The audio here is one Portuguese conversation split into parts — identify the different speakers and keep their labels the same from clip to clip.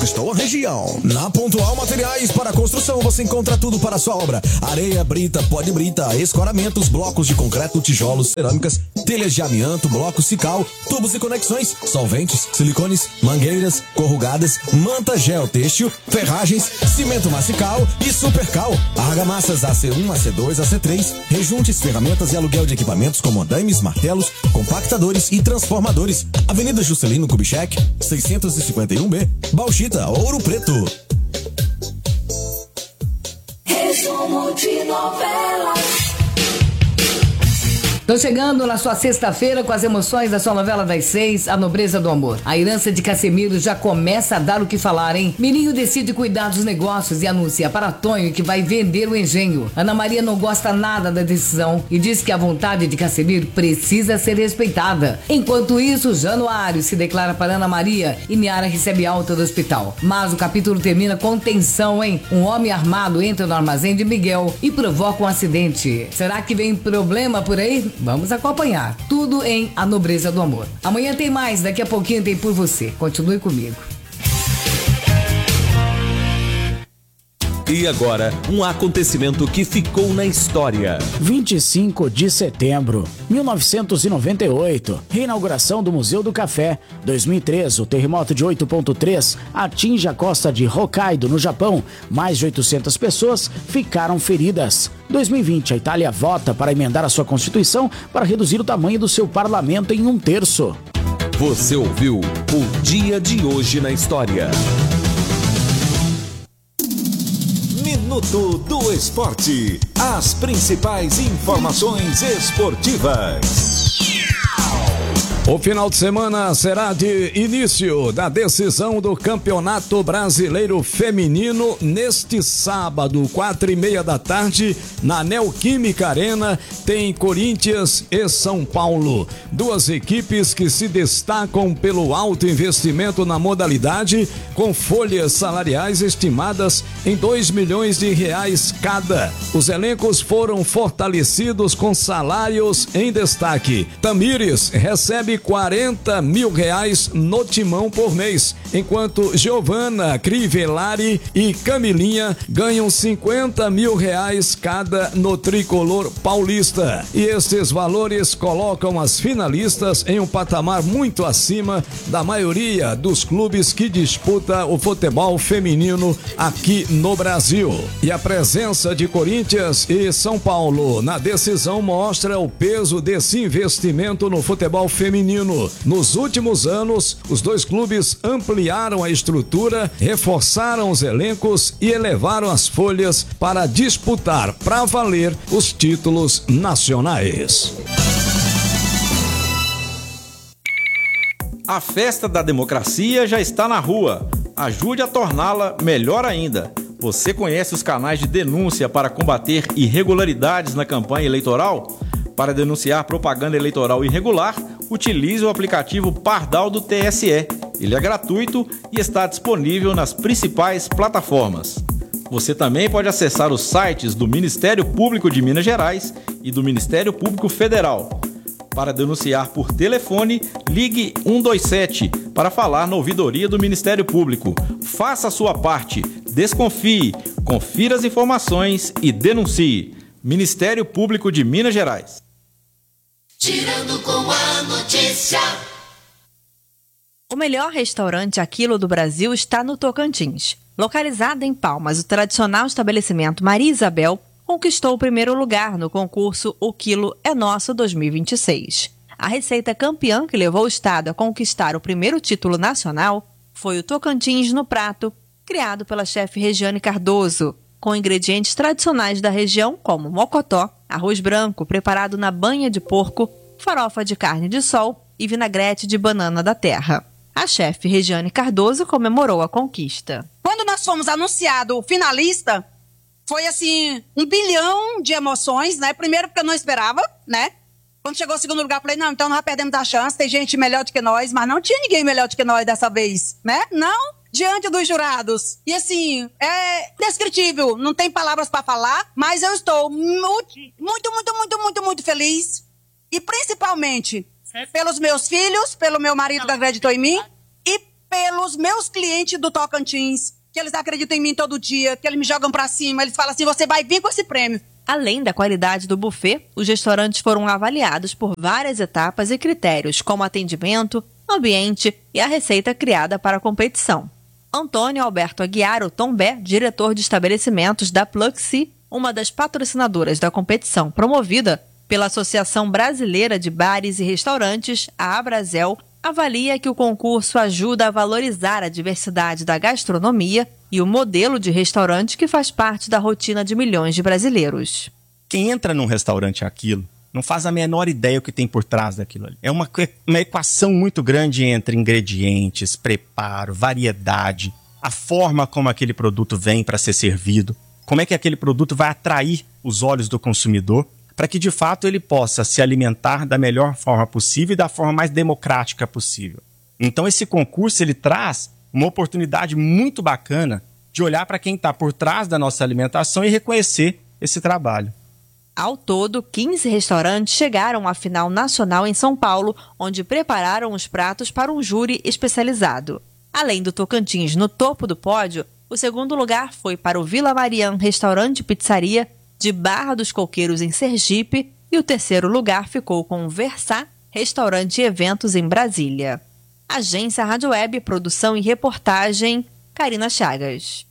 Speaker 1: conquistou a região. Na Pontual Materiais para Construção você encontra tudo para a sua obra: areia, brita, pó de brita, escoramentos, blocos de concreto, tijolos, cerâmicas, telhas de amianto, blocos Cical, tubos e conexões, solventes, silicones, mangueiras, corrugadas, manta gel têxtil, ferragens, cimento massical e supercal, argamassas AC1, AC2, AC3, rejuntes, ferramentas e aluguel de equipamentos como andames, martelos, compactadores e transformadores. Avenida Juscelino Kubitschek, 651B, Bauxita, Ouro Preto.
Speaker 2: Resumo de novelas.
Speaker 3: Tô chegando na sua sexta-feira com as emoções da sua novela das 6, A Nobreza do Amor. A herança de Casemiro já começa a dar o que falar, hein? Mirinho decide cuidar dos negócios e anuncia para Tonho que vai vender o engenho. Ana Maria não gosta nada da decisão e diz que a vontade de Casemiro precisa ser respeitada. Enquanto isso, Januário se declara para Ana Maria e Niara recebe alta do hospital. Mas o capítulo termina com tensão, hein? Um homem armado entra no armazém de Miguel e provoca um acidente. Será que vem problema por aí? Vamos acompanhar tudo em A Nobreza do Amor. Amanhã tem mais, daqui a pouquinho tem Por Você. Continue comigo.
Speaker 4: E agora, um acontecimento que ficou na história.
Speaker 5: 25 de setembro, 1998, reinauguração do Museu do Café. 2003, o terremoto de 8.3 atinge a costa de Hokkaido, no Japão. Mais de 800 pessoas ficaram feridas. 2020, a Itália vota para emendar a sua Constituição para reduzir o tamanho do seu parlamento em 1/3.
Speaker 4: Você ouviu o Dia de Hoje na História.
Speaker 6: Minuto do Esporte. As principais informações esportivas.
Speaker 7: O final de semana será de início da decisão do Campeonato Brasileiro Feminino neste sábado, 4:30 da tarde, na Neoquímica Arena, tem Corinthians e São Paulo. Duas equipes que se destacam pelo alto investimento na modalidade, com folhas salariais estimadas em R$2 milhões cada. Os elencos foram fortalecidos com salários em destaque. Tamires recebe R$40 mil no timão por mês, enquanto Giovana Crivellari e Camilinha ganham R$50 mil cada no tricolor paulista. E estes valores colocam as finalistas em um patamar muito acima da maioria dos clubes que disputa o futebol feminino aqui no Brasil. E a presença de Corinthians e São Paulo na decisão mostra o peso desse investimento no futebol feminino. Nos últimos anos, os dois clubes ampliaram a estrutura, reforçaram os elencos e elevaram as folhas para disputar para valer os títulos nacionais.
Speaker 8: A festa da democracia já está na rua. Ajude a torná-la melhor ainda. Você conhece os canais de denúncia para combater irregularidades na campanha eleitoral? Para denunciar propaganda eleitoral irregular, utilize o aplicativo Pardal do TSE. Ele é gratuito e está disponível nas principais plataformas. Você também pode acessar os sites do Ministério Público de Minas Gerais e do Ministério Público Federal. Para denunciar por telefone, ligue 127 para falar na ouvidoria do Ministério Público. Faça a sua parte, desconfie, confira as informações e denuncie. Ministério Público de Minas Gerais.
Speaker 2: Girando com a notícia.
Speaker 9: O melhor restaurante Aquilo do Brasil está no Tocantins. Localizado em Palmas, o tradicional estabelecimento Maria Isabel conquistou o primeiro lugar no concurso O Quilo é Nosso 2026. A receita campeã que levou o estado a conquistar o primeiro título nacional foi o Tocantins no Prato, criado pela chefe Regiane Cardoso, com ingredientes tradicionais da região como mocotó, arroz branco preparado na banha de porco, farofa de carne de sol e vinagrete de banana da terra. A chefe Regiane Cardoso comemorou a conquista.
Speaker 10: Quando nós fomos anunciado finalista, foi assim, 1 bilhão de emoções, né? Primeiro porque eu não esperava, né? Quando chegou o segundo lugar, eu falei, não, então nós perdemos a chance, tem gente melhor do que nós, mas não tinha ninguém melhor do que nós dessa vez, né? Não, diante dos jurados. E assim, é indescritível, não tem palavras para falar, mas eu estou muito feliz. E principalmente pelos meus filhos, pelo meu marido que acreditou em mim, e pelos meus clientes do Tocantins, que eles acreditam em mim todo dia, que eles me jogam pra cima, eles falam assim, você vai vir com esse prêmio.
Speaker 9: Além da qualidade do buffet, os restaurantes foram avaliados por várias etapas e critérios, como atendimento, ambiente e a receita criada para a competição. Antônio Alberto Aguiar, o Tombé, diretor de estabelecimentos da Pluxi, uma das patrocinadoras da competição promovida pela Associação Brasileira de Bares e Restaurantes, a Abrazel, avalia que o concurso ajuda a valorizar a diversidade da gastronomia e o modelo de restaurante que faz parte da rotina de milhões de brasileiros.
Speaker 11: Quem entra num restaurante Aquilo não faz a menor ideia o que tem por trás daquilo ali. É uma equação muito grande entre ingredientes, preparo, variedade, a forma como aquele produto vem para ser servido, como é que aquele produto vai atrair os olhos do consumidor para que, de fato, ele possa se alimentar da melhor forma possível e da forma mais democrática possível. Então, esse concurso ele traz uma oportunidade muito bacana de olhar para quem está por trás da nossa alimentação e reconhecer esse trabalho.
Speaker 9: Ao todo, 15 restaurantes chegaram à final nacional em São Paulo, onde prepararam os pratos para um júri especializado. Além do Tocantins no topo do pódio, o segundo lugar foi para o Vila Marian Restaurante e Pizzaria, de Barra dos Coqueiros, em Sergipe, e o terceiro lugar ficou com o Versá Restaurante e Eventos, em Brasília. Agência Rádio Web, produção e reportagem, Karina Chagas.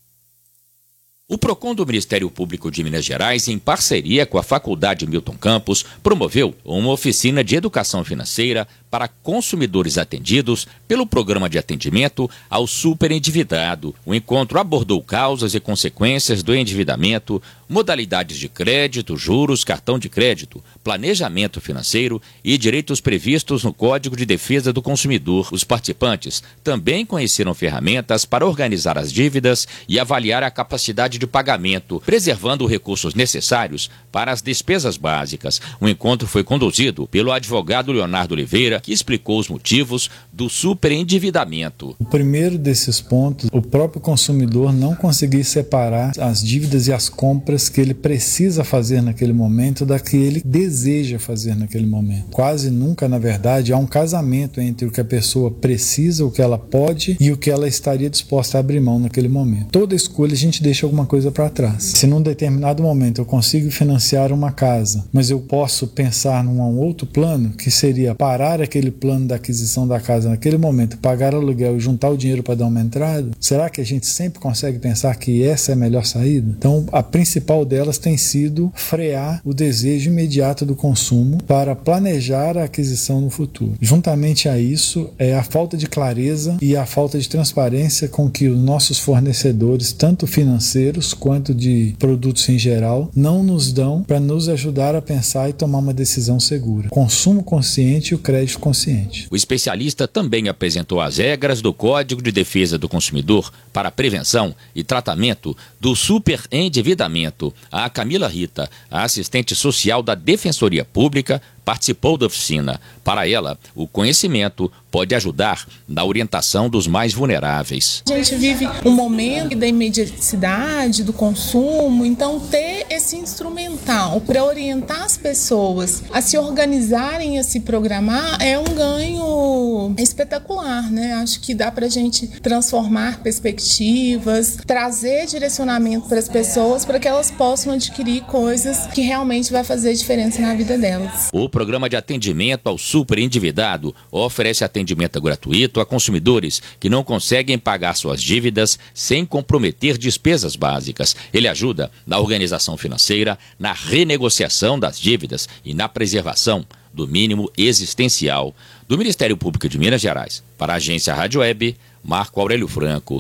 Speaker 12: O PROCON do Ministério Público de Minas Gerais, em parceria com a Faculdade Milton Campos, promoveu uma oficina de educação financeira para consumidores atendidos pelo Programa de Atendimento ao Superendividado. O encontro abordou causas e consequências do endividamento, modalidades de crédito, juros, cartão de crédito, planejamento financeiro e direitos previstos no Código de Defesa do Consumidor. Os participantes também conheceram ferramentas para organizar as dívidas e avaliar a capacidade de pagamento, preservando recursos necessários para as despesas básicas. O encontro foi conduzido pelo advogado Leonardo Oliveira, que explicou os motivos do superendividamento.
Speaker 13: O primeiro desses pontos, o próprio consumidor não conseguir separar as dívidas e as compras que ele precisa fazer naquele momento da que ele deseja fazer naquele momento. Quase nunca, na verdade, há um casamento entre o que a pessoa precisa, o que ela pode e o que ela estaria disposta a abrir mão naquele momento. Toda escolha a gente deixa alguma coisa para trás. Se num determinado momento eu consigo financiar uma casa, mas eu posso pensar num outro plano, que seria parar aquele plano da aquisição da casa naquele momento, pagar aluguel e juntar o dinheiro para dar uma entrada, será que a gente sempre consegue pensar que essa é a melhor saída? Então, a principal delas tem sido frear o desejo imediato do consumo para planejar a aquisição no futuro. Juntamente a isso, é a falta de clareza e a falta de transparência com que os nossos fornecedores, tanto financeiros quanto de produtos em geral, não nos dão para nos ajudar a pensar e tomar uma decisão segura. Consumo consciente e o crédito consciente.
Speaker 12: O especialista também apresentou as regras do Código de Defesa do Consumidor para a prevenção e tratamento do superendividamento. A Camila Rita, a assistente social da Defensoria Pública, participou da oficina. Para ela, o conhecimento pode ajudar na orientação dos mais vulneráveis.
Speaker 14: A gente vive um momento da imediaticidade, do consumo, então ter esse instrumental para orientar as pessoas a se organizarem, a se programar, é um ganho espetacular, né? Acho que dá para a gente transformar perspectivas, trazer direcionamento para as pessoas para que elas possam adquirir coisas que realmente vai fazer diferença na vida delas.
Speaker 12: O Programa de Atendimento ao Superendividado oferece atendimento gratuito a consumidores que não conseguem pagar suas dívidas sem comprometer despesas básicas. Ele ajuda na organização financeira, na renegociação das dívidas e na preservação do mínimo existencial. Do Ministério Público de Minas Gerais, para a Agência Rádio Web, Marco Aurélio Franco.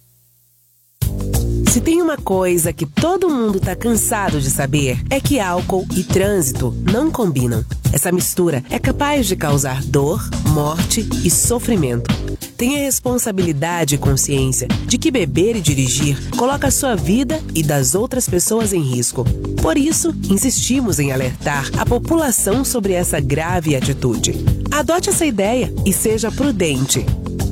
Speaker 15: Se tem uma coisa que todo mundo tá cansado de saber, é que álcool e trânsito não combinam. Essa mistura é capaz de causar dor, morte e sofrimento. Tenha responsabilidade e consciência de que beber e dirigir coloca a sua vida e das outras pessoas em risco. Por isso, insistimos em alertar a população sobre essa grave atitude. Adote essa ideia e seja prudente.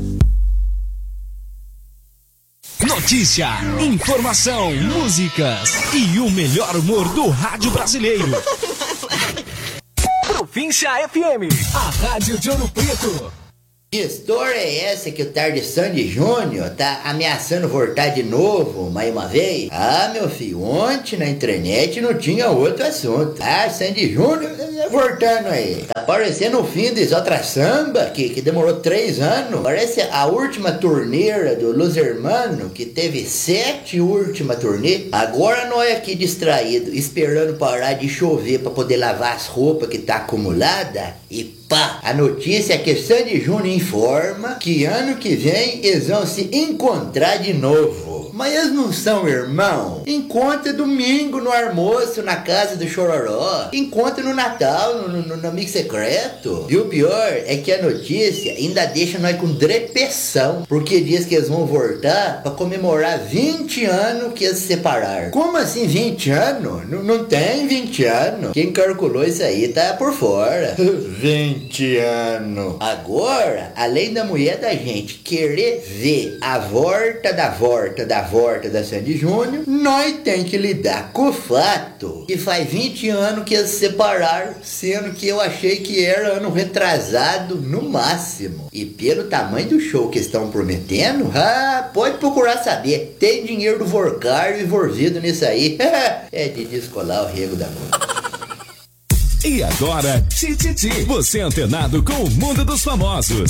Speaker 16: Notícia, informação, músicas e o melhor humor do rádio brasileiro. Província FM, a rádio de Ouro Preto.
Speaker 17: Que história é essa que o tal de Sandy Júnior tá ameaçando voltar de novo, mais uma vez? Ah, meu filho, ontem na internet não tinha outro assunto. Ah, Sandy Júnior voltando aí. Tá parecendo o fim de outra samba, que demorou 3 anos. Parece a última torneira do Los Hermanos, que teve 7 últimas turnês. Agora nós aqui distraído, esperando parar de chover pra poder lavar as roupas que tá acumulada. E pá, a notícia é que Sandy Júnior informa que ano que vem eles vão se encontrar de novo. Mas eles não são irmão? Encontra domingo no almoço na casa do Chororó. Encontra no Natal, no amigo secreto. E o pior é que a notícia ainda deixa nós com drepeção. Porque diz que eles vão voltar pra comemorar 20 anos que eles se separaram. Como assim 20 anos? Não tem 20 anos. Quem calculou isso aí tá por fora. 20 anos. Agora, além da mulher da gente querer ver a volta da Sandy Júnior, nós tem que lidar com o fato que faz 20 anos que eles se separaram, sendo que eu achei que era ano retrasado no máximo. E pelo tamanho do show que estão prometendo, pode procurar saber. Tem dinheiro do Vorcário envolvido nisso aí. É de descolar o rego da música.
Speaker 6: E agora, Tititi, você antenado com o mundo dos famosos.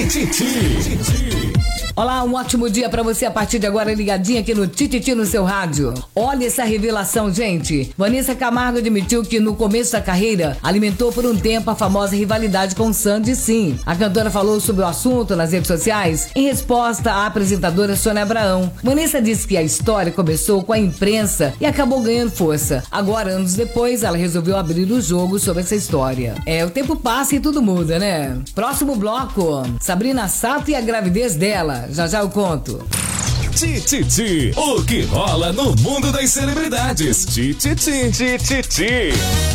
Speaker 6: Tititi.
Speaker 3: Olá, um ótimo dia pra você a partir de agora, ligadinha aqui no Tititi no seu rádio. Olha essa revelação, gente. Vanessa Camargo admitiu que no começo da carreira alimentou por um tempo a famosa rivalidade com Sandy Sim. A cantora falou sobre o assunto nas redes sociais em resposta à apresentadora Sônia Abraão. Vanessa disse que a história começou com a imprensa e acabou ganhando força. Agora, anos depois, ela resolveu abrir o jogo sobre essa história. O tempo passa e tudo muda, né? Próximo bloco, Sabrina Sato e a gravidez dela. Já eu conto.
Speaker 6: Tititi, o que rola no mundo das celebridades. Tititi.